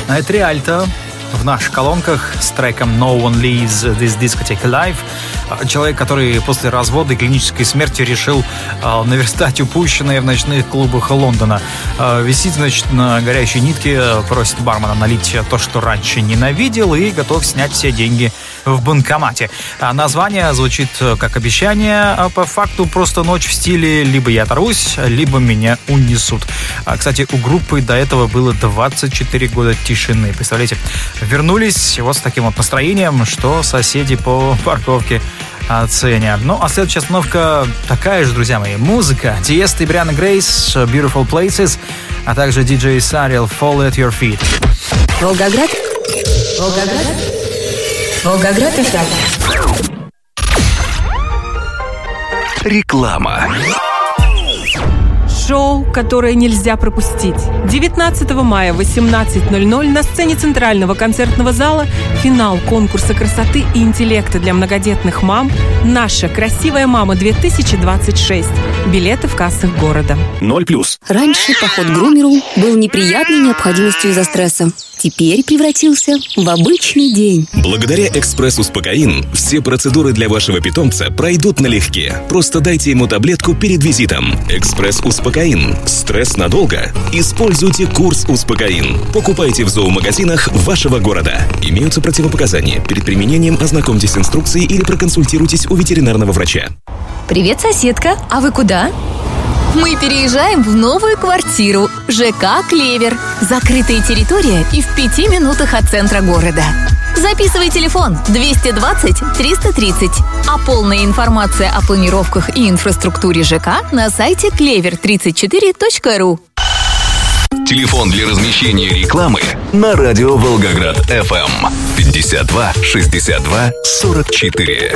Триальто в наших колонках с треком No One Leaves This Discotheque Alive. Человек, который после развода и клинической смерти решил наверстать упущенное в ночных клубах Лондона. Висит, значит, на горячей нитке, просит бармена налить то, что раньше ненавидел, и готов снять все деньги в банкомате. Название звучит как обещание, а по факту просто ночь в стиле «либо я оторвусь, либо меня унесут». Кстати, у группы до этого было 24 года тишины. Представляете? Вернулись вот с таким вот настроением, что соседи по парковке оценят. Ну, а следующая остановка такая же, друзья мои. Музыка. Тиеста и Брианна Грейс, Beautiful Places, а также диджей Сариэл, Fall at Your Feet. Волгоград. Волгоград. Волгоград FM. Реклама. Шоу, которое нельзя пропустить. 19 мая в 18:00 на сцене Центрального концертного зала финал конкурса красоты и интеллекта для многодетных мам «Наша красивая мама 2026». Билеты в кассах города. 0+. Раньше поход к грумеру был неприятной необходимостью из-за стресса. Теперь превратился в обычный день. Благодаря «Экспресс-Успокоин» все процедуры для вашего питомца пройдут налегке. Просто дайте ему таблетку перед визитом. «Экспресс-Успокоин». Стресс надолго? Используйте курс «Успокоин». Покупайте в зоомагазинах вашего города. Имеются противопоказания. Перед применением ознакомьтесь с инструкцией или проконсультируйтесь у ветеринарного врача. Привет, соседка. А вы куда? Мы переезжаем в новую квартиру. ЖК «Клевер». Закрытая территория и в 5 минутах от центра города. Записывай телефон 220-330. А полная информация о планировках и инфраструктуре ЖК на сайте clever34.ru. Телефон для размещения рекламы на радио Волгоград FM 52 62 44.